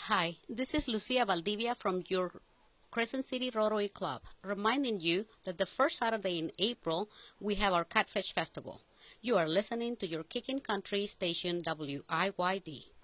Hi, this is Lucia Valdivia from your Crescent City Rotary Club, reminding you that the first Saturday in April, we have our Catfish Festival. You are listening to your Kicking Country station WIYD.